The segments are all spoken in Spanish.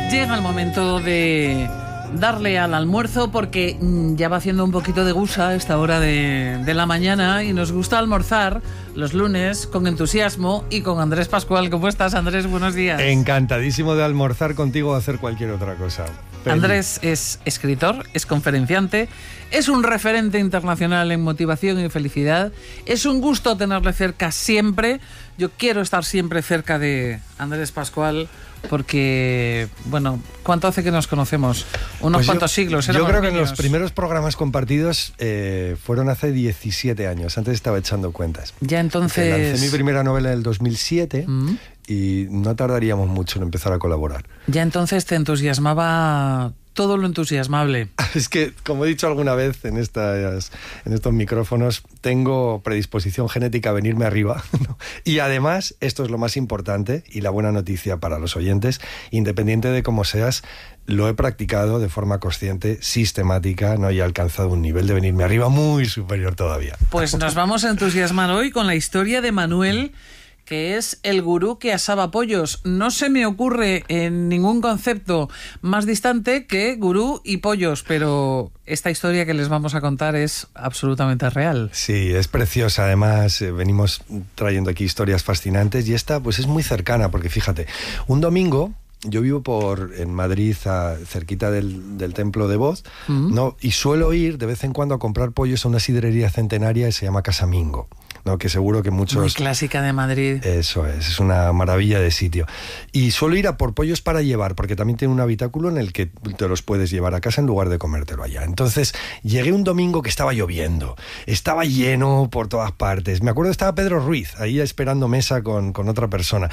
Llega el momento de darle al almuerzo porque ya va haciendo un poquito de gusa a esta hora de la mañana y nos gusta almorzar los lunes con entusiasmo y con Andrés Pascual. ¿Cómo estás, Andrés? Buenos días. Encantadísimo de almorzar contigo o hacer cualquier otra cosa. Andrés es escritor, es conferenciante, es un referente internacional en motivación y felicidad. Es un gusto tenerle cerca siempre. Yo quiero estar siempre cerca de Andrés Pascual porque, bueno, ¿cuánto hace que nos conocemos? Unos cuantos siglos. Yo creo que en los primeros programas compartidos fueron hace 17 años. Antes estaba echando cuentas. Ya entonces... Lancé mi primera novela en el 2007 y no tardaríamos mucho en empezar a colaborar. Ya entonces te entusiasmaba todo lo entusiasmable. Es que, como he dicho alguna vez en estos micrófonos, tengo predisposición genética a venirme arriba, ¿no? Y además, esto es lo más importante y la buena noticia para los oyentes, independiente de cómo seas, lo he practicado de forma consciente, sistemática, ¿no? Y he alcanzado un nivel de venirme arriba muy superior todavía. Pues nos vamos a entusiasmar hoy con la historia de Manuel, que es el gurú que asaba pollos. No se me ocurre en ningún concepto más distante que gurú y pollos, pero esta historia que les vamos a contar es absolutamente real. Sí, es preciosa. Además, venimos trayendo aquí historias fascinantes y esta pues es muy cercana, porque fíjate, un domingo... Yo vivo en Madrid, cerquita del Templo de Voz, ¿no? Y suelo ir de vez en cuando a comprar pollos a una sidrería centenaria que se llama Casa Mingo, ¿no? Que seguro que muchos... Muy clásica de Madrid. Eso es una maravilla de sitio. Y suelo ir a por pollos para llevar, porque también tiene un habitáculo en el que te los puedes llevar a casa en lugar de comértelo allá. Entonces, llegué un domingo que estaba lloviendo, estaba lleno por todas partes. Me acuerdo que estaba Pedro Ruiz ahí esperando mesa con otra persona.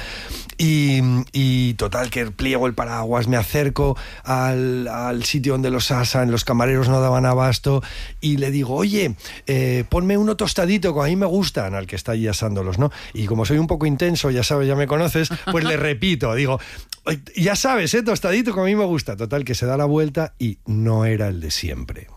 Y total, que pliego el paraguas, me acerco al sitio donde los asan, los camareros no daban abasto y le digo, oye, ponme uno tostadito, que a mí me gustan, al que está allí asándolos, ¿no? Y como soy un poco intenso, ya sabes, ya me conoces, pues le repito, digo, ya sabes, tostadito, que a mí me gusta. Total, que se da la vuelta y no era el de siempre.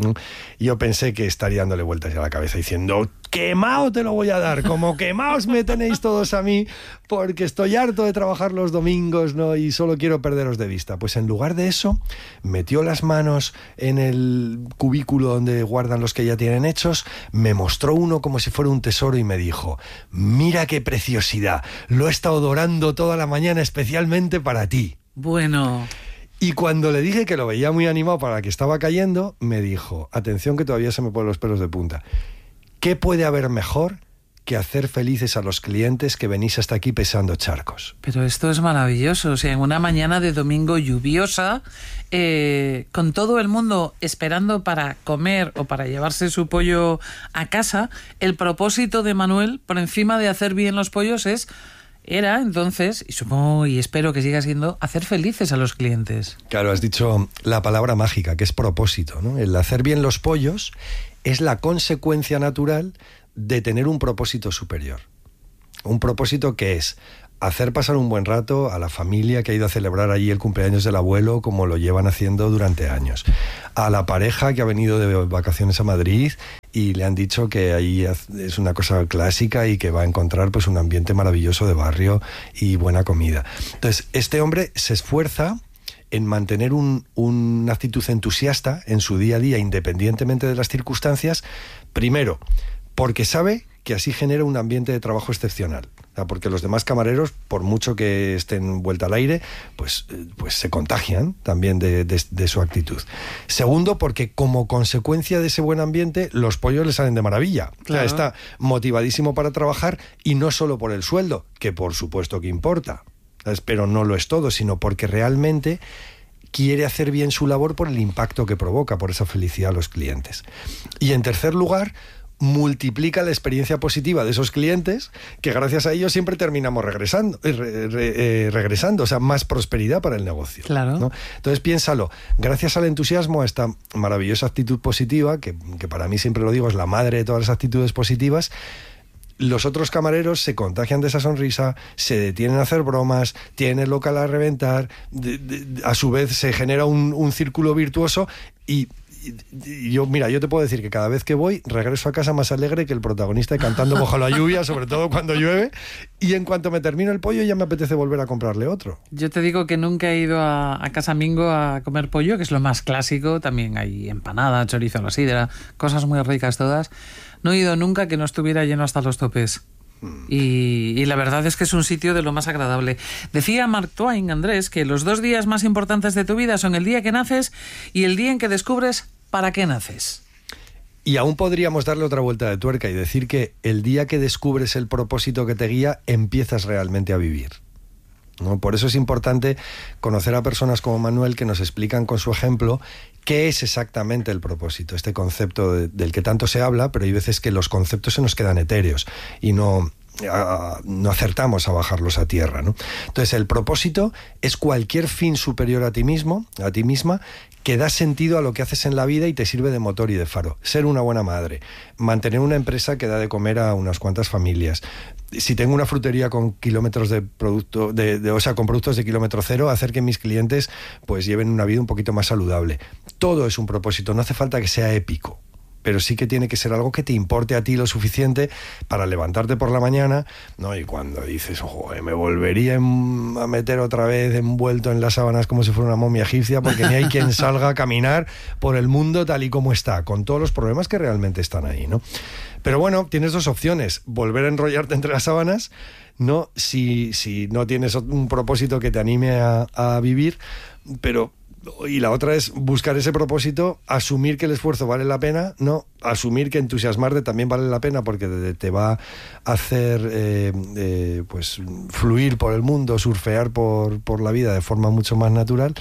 Yo pensé que estaría dándole vueltas a la cabeza diciendo, quemao te lo voy a dar, como quemaos me tenéis todos a mí, porque estoy harto de trabajar los domingos, ¿no? Y solo quiero perderos de vista. Pues en lugar de eso, metió las manos en el cubículo donde guardan los que ya tienen hechos, me mostró uno como si fuera un tesoro y me dijo, mira qué preciosidad, lo he estado dorando toda la mañana especialmente para ti. Bueno... Y cuando le dije que lo veía muy animado para la que estaba cayendo, me dijo, atención que todavía se me ponen los pelos de punta, ¿qué puede haber mejor que hacer felices a los clientes que venís hasta aquí pesando charcos? Pero esto es maravilloso, o sea, en una mañana de domingo lluviosa, con todo el mundo esperando para comer o para llevarse su pollo a casa, el propósito de Manuel, por encima de hacer bien los pollos, era entonces, y supongo y espero que siga siendo, hacer felices a los clientes. Claro, has dicho la palabra mágica, que es propósito, ¿no? El hacer bien los pollos es la consecuencia natural de tener un propósito superior. Un propósito que es hacer pasar un buen rato a la familia que ha ido a celebrar allí el cumpleaños del abuelo, como lo llevan haciendo durante años. A la pareja que ha venido de vacaciones a Madrid y le han dicho que ahí es una cosa clásica y que va a encontrar pues un ambiente maravilloso de barrio y buena comida. Entonces, este hombre se esfuerza en mantener una actitud entusiasta en su día a día, independientemente de las circunstancias, primero, porque sabe que así genera un ambiente de trabajo excepcional. O sea, porque los demás camareros, por mucho que estén vuelta al aire, pues se contagian también de su actitud. Segundo, porque como consecuencia de ese buen ambiente, los pollos le salen de maravilla. Claro. O sea, está motivadísimo para trabajar y no solo por el sueldo, que por supuesto que importa, ¿sabes? Pero no lo es todo, sino porque realmente quiere hacer bien su labor por el impacto que provoca, por esa felicidad a los clientes. Y en tercer lugar, multiplica la experiencia positiva de esos clientes, que gracias a ellos siempre terminamos regresando, o sea, más prosperidad para el negocio. Claro. ¿No? Entonces piénsalo, gracias al entusiasmo, a esta maravillosa actitud positiva, que para mí siempre lo digo, es la madre de todas las actitudes positivas, los otros camareros se contagian de esa sonrisa, se detienen a hacer bromas, tienen el local a reventar, a su vez se genera un círculo virtuoso y yo te puedo decir que cada vez que voy, regreso a casa más alegre que el protagonista cantando bajo la lluvia, sobre todo cuando llueve, y en cuanto me termino el pollo ya me apetece volver a comprarle otro. Yo te digo que nunca he ido a Casa Mingo a comer pollo, que es lo más clásico. También hay empanada, chorizo a la sidra, cosas muy ricas todas. No he ido nunca que no estuviera lleno hasta los topes. Y la verdad es que es un sitio de lo más agradable. Decía Mark Twain, Andrés, que los 2 días más importantes de tu vida son el día que naces y el día en que descubres para qué naces. Y aún podríamos darle otra vuelta de tuerca y decir que el día que descubres el propósito que te guía, empiezas realmente a vivir, ¿no? Por eso es importante conocer a personas como Manuel que nos explican con su ejemplo qué es exactamente el propósito, este concepto del que tanto se habla, pero hay veces que los conceptos se nos quedan etéreos y no acertamos a bajarlos a tierra, ¿no? Entonces, el propósito es cualquier fin superior a ti mismo, a ti misma, que da sentido a lo que haces en la vida y te sirve de motor y de faro. Ser una buena madre, mantener una empresa que da de comer a unas cuantas familias. Si tengo una frutería con kilómetros de producto, con productos de kilómetro cero, hacer que mis clientes pues lleven una vida un poquito más saludable. Todo es un propósito, no hace falta que sea épico, pero sí que tiene que ser algo que te importe a ti lo suficiente para levantarte por la mañana, ¿no? Y cuando dices, me volvería a meter otra vez envuelto en las sábanas como si fuera una momia egipcia, porque ni hay quien salga a caminar por el mundo tal y como está, con todos los problemas que realmente están ahí, ¿no? Pero bueno, tienes 2 opciones: volver a enrollarte entre las sábanas, ¿no? Si no tienes un propósito que te anime a vivir, y la otra es buscar ese propósito, asumir que el esfuerzo vale la pena, no asumir que entusiasmarte también vale la pena porque te va a hacer pues fluir por el mundo, surfear por la vida de forma mucho más natural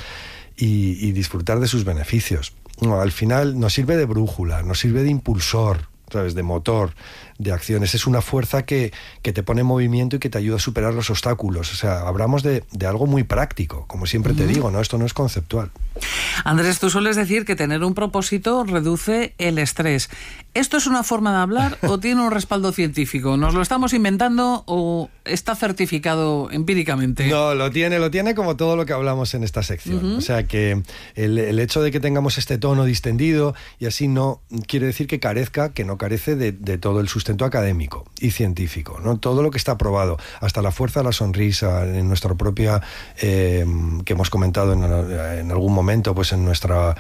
y disfrutar de sus beneficios. No, al final nos sirve de brújula, nos sirve de impulsor, ¿sabes? De motor, de acciones. Es una fuerza que te pone en movimiento y que te ayuda a superar los obstáculos. O sea, hablamos de algo muy práctico, como siempre te digo, ¿no? Esto no es conceptual. Andrés, tú sueles decir que tener un propósito reduce el estrés. ¿Esto es una forma de hablar o tiene un respaldo científico? ¿Nos lo estamos inventando o está certificado empíricamente? No, lo tiene como todo lo que hablamos en esta sección. O sea, que el hecho de que tengamos este tono distendido y así no quiere decir que no carece de todo el sustento académico y científico, ¿no? Todo lo que está probado, hasta la fuerza de la sonrisa, en nuestra propia, que hemos comentado en algún momento, pues en nuestra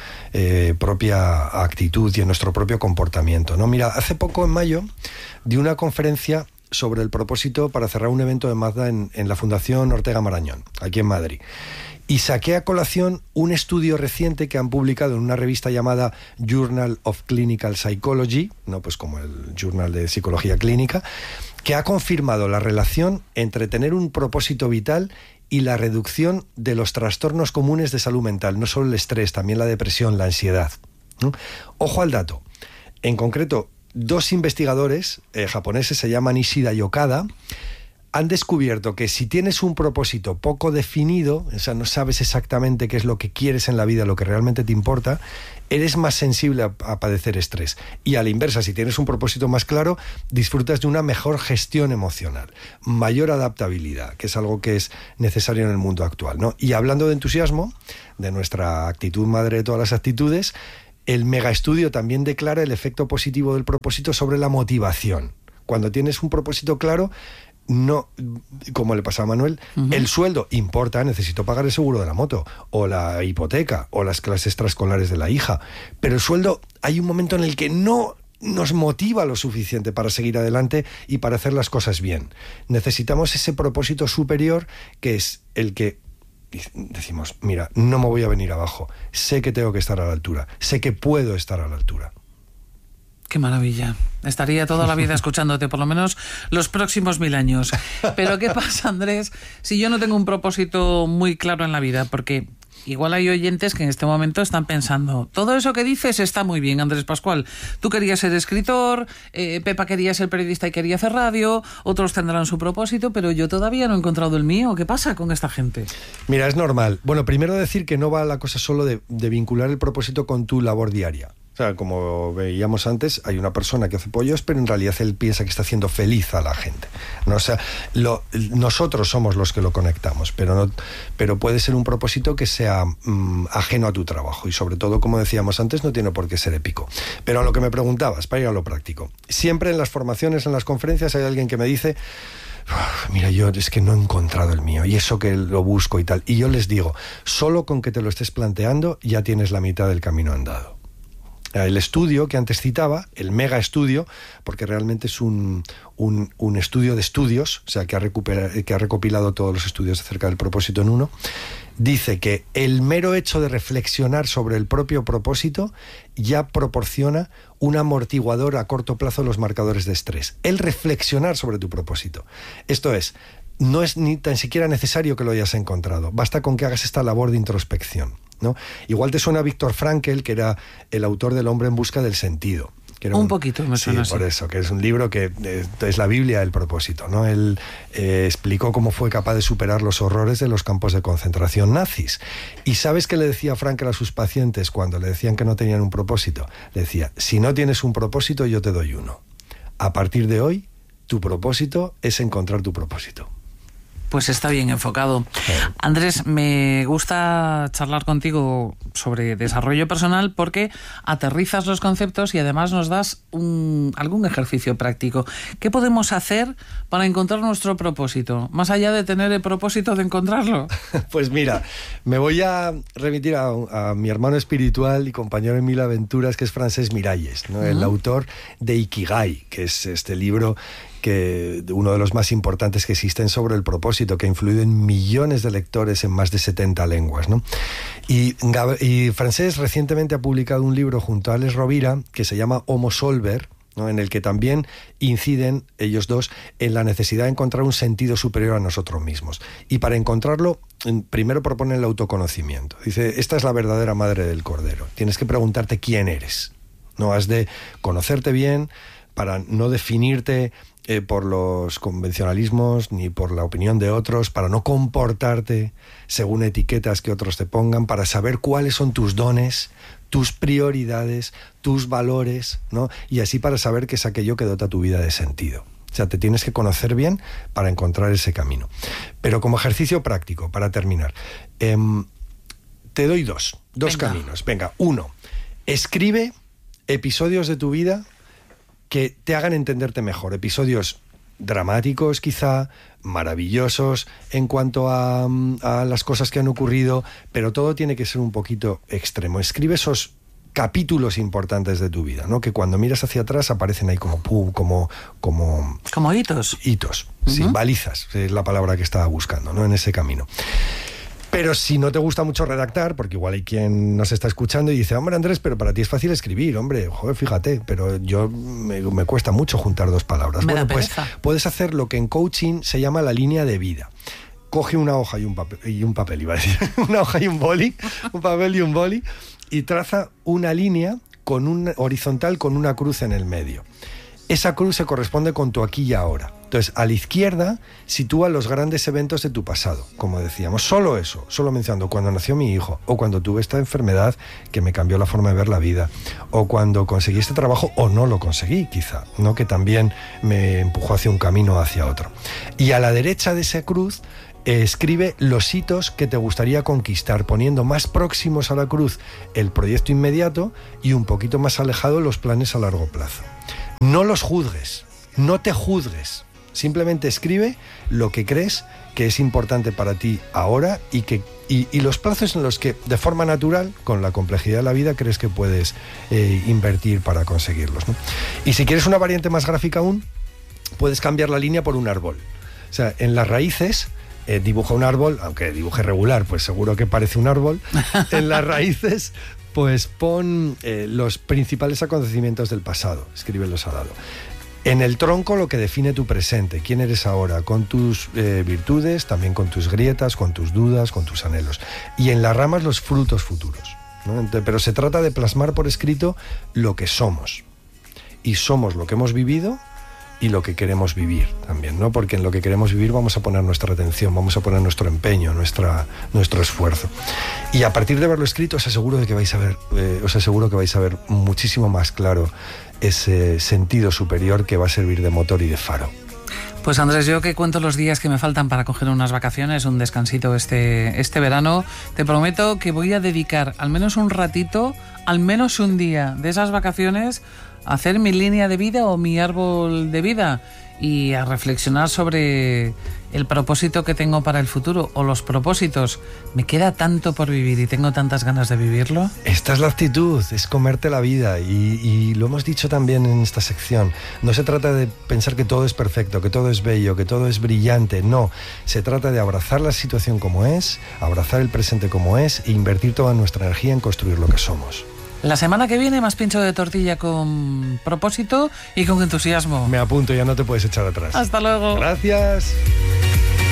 propia actitud y en nuestro propio comportamiento, ¿no? Mira, hace poco, en mayo, di una conferencia sobre el propósito para cerrar un evento de Mazda en la Fundación Ortega Marañón, aquí en Madrid. Y saqué a colación un estudio reciente que han publicado en una revista llamada Journal of Clinical Psychology, no pues como el Journal de Psicología Clínica, que ha confirmado la relación entre tener un propósito vital y la reducción de los trastornos comunes de salud mental, no solo el estrés, también la depresión, la ansiedad, ¿no? Ojo al dato. En concreto, 2 investigadores japoneses, se llaman Ishida y Okada, han descubierto que si tienes un propósito poco definido, o sea, no sabes exactamente qué es lo que quieres en la vida, lo que realmente te importa, eres más sensible a padecer estrés. Y a la inversa, si tienes un propósito más claro, disfrutas de una mejor gestión emocional, mayor adaptabilidad, que es algo que es necesario en el mundo actual, ¿no? Y hablando de entusiasmo, de nuestra actitud madre de todas las actitudes, el megaestudio también declara el efecto positivo del propósito sobre la motivación. Cuando tienes un propósito claro, no, como le pasa a Manuel, el sueldo importa, necesito pagar el seguro de la moto, o la hipoteca, o las clases extraescolares de la hija, pero el sueldo, hay un momento en el que no nos motiva lo suficiente para seguir adelante y para hacer las cosas bien. Necesitamos ese propósito superior, que es el que decimos, mira, no me voy a venir abajo, sé que tengo que estar a la altura, sé que puedo estar a la altura. Qué maravilla. Estaría toda la vida escuchándote, por lo menos los próximos 1000 años. Pero ¿qué pasa, Andrés, si yo no tengo un propósito muy claro en la vida? Porque igual hay oyentes que en este momento están pensando, todo eso que dices está muy bien, Andrés Pascual. Tú querías ser escritor, Pepa quería ser periodista y quería hacer radio, otros tendrán su propósito, pero yo todavía no he encontrado el mío. ¿Qué pasa con esta gente? Mira, es normal. Bueno, primero decir que no va la cosa solo de vincular el propósito con tu labor diaria. sea, como veíamos antes, hay una persona que hace pollos, pero en realidad él piensa que está haciendo feliz a la gente, ¿no? O sea, nosotros somos los que lo conectamos, pero puede ser un propósito que sea ajeno a tu trabajo y sobre todo, como decíamos antes, no tiene por qué ser épico. Pero a lo que me preguntabas, para ir a lo práctico, siempre en las formaciones, en las conferencias, hay alguien que me dice: mira, yo es que no he encontrado el mío y eso que lo busco y tal. Y yo les digo, solo con que te lo estés planteando ya tienes la mitad del camino andado. El estudio que antes citaba, el mega estudio, porque realmente es un estudio de estudios, o sea, que ha recopilado todos los estudios acerca del propósito en uno, dice que el mero hecho de reflexionar sobre el propio propósito ya proporciona un amortiguador a corto plazo de los marcadores de estrés. El reflexionar sobre tu propósito. Esto es, no es ni tan siquiera necesario que lo hayas encontrado, basta con que hagas esta labor de introspección, ¿no? Igual te suena Viktor Frankl, que era el autor del Hombre en busca del sentido. Que era un poquito me suena así. Por eso, que es un libro que es la Biblia del propósito, ¿no? Él explicó cómo fue capaz de superar los horrores de los campos de concentración nazis. ¿Y sabes qué le decía Frankl a sus pacientes cuando le decían que no tenían un propósito? Le decía: si no tienes un propósito, yo te doy uno. A partir de hoy, tu propósito es encontrar tu propósito. Pues está bien enfocado. Andrés, me gusta charlar contigo sobre desarrollo personal porque aterrizas los conceptos y además nos das algún ejercicio práctico. ¿Qué podemos hacer para encontrar nuestro propósito? Más allá de tener el propósito de encontrarlo. Pues mira, me voy a remitir a mi hermano espiritual y compañero en mil aventuras, que es Francesc Miralles, ¿no? El autor de Ikigai, que es este libro que uno de los más importantes que existen sobre el propósito, que ha influido en millones de lectores en más de 70 lenguas, ¿no? Y Francesc recientemente ha publicado un libro junto a Alex Rovira que se llama Homo Solver, ¿no? En el que también inciden ellos dos en la necesidad de encontrar un sentido superior a nosotros mismos. Y para encontrarlo, primero proponen el autoconocimiento. Dice: esta es la verdadera madre del cordero. Tienes que preguntarte quién eres. No has de conocerte bien para no definirte por los convencionalismos ni por la opinión de otros, para no comportarte según etiquetas que otros te pongan, para saber cuáles son tus dones, tus prioridades, tus valores, ¿no? Y así para saber qué es aquello que dota tu vida de sentido. O sea, te tienes que conocer bien para encontrar ese camino. Pero como ejercicio práctico, para terminar, te doy dos caminos. Venga, uno, escribe episodios de tu vida que te hagan entenderte mejor, episodios dramáticos quizá, maravillosos en cuanto a las cosas que han ocurrido, pero todo tiene que ser un poquito extremo. Escribe esos capítulos importantes de tu vida, ¿no? Que cuando miras hacia atrás aparecen ahí como hitos. Hitos, sí, balizas, es la palabra que estaba buscando, ¿no? En ese camino. Pero si no te gusta mucho redactar, porque igual hay quien nos está escuchando y dice: hombre, Andrés, pero para ti es fácil escribir, hombre, joder, fíjate, pero yo me cuesta mucho juntar dos palabras. Bueno, pues puedes hacer lo que en coaching se llama la línea de vida. Coge una hoja y un papel, iba a decir, una hoja y un boli, un papel y un boli, y traza una línea horizontal con una cruz en el medio. Esa cruz se corresponde con tu aquí y ahora. Entonces, a la izquierda sitúa los grandes eventos de tu pasado, como decíamos. Solo eso, solo mencionando cuando nació mi hijo, o cuando tuve esta enfermedad que me cambió la forma de ver la vida, o cuando conseguí este trabajo o no lo conseguí, quizá, ¿no? Que también me empujó hacia un camino hacia otro. Y a la derecha de esa cruz escribe los hitos que te gustaría conquistar, poniendo más próximos a la cruz el proyecto inmediato y un poquito más alejado los planes a largo plazo. No los juzgues, no te juzgues. Simplemente escribe lo que crees que es importante para ti ahora y los plazos en los que, de forma natural, con la complejidad de la vida, crees que puedes invertir para conseguirlos, ¿no? Y si quieres una variante más gráfica aún, puedes cambiar la línea por un árbol. O sea, en las raíces dibuja un árbol, aunque dibuje regular, pues seguro que parece un árbol. En las raíces, pues pon los principales acontecimientos del pasado, escríbelos al lado. En el tronco, lo que define tu presente, quién eres ahora, con tus virtudes, también con tus grietas, con tus dudas, con tus anhelos. Y en las ramas, los frutos futuros, ¿no? Pero se trata de plasmar por escrito lo que somos. Y somos lo que hemos vivido y lo que queremos vivir también, ¿no? Porque en lo que queremos vivir vamos a poner nuestra atención, vamos a poner nuestro empeño, nuestro esfuerzo. Y a partir de verlo escrito, os aseguro que vais a ver muchísimo más claro ese sentido superior que va a servir de motor y de faro. Pues Andrés, yo que cuento los días que me faltan para coger unas vacaciones, un descansito este verano, te prometo que voy a dedicar al menos un ratito, al menos un día de esas vacaciones a hacer mi línea de vida o mi árbol de vida y a reflexionar sobre el propósito que tengo para el futuro o los propósitos. Me queda tanto por vivir y tengo tantas ganas de vivirlo. Esta es la actitud, es comerte la vida y lo hemos dicho también en esta sección. No se trata de pensar que todo es perfecto, que todo es bello, que todo es brillante. No, se trata de abrazar la situación como es, abrazar el presente como es e invertir toda nuestra energía en construir lo que somos. La semana que viene más pincho de tortilla con propósito y con entusiasmo. Me apunto, ya no te puedes echar atrás. Hasta luego. Gracias.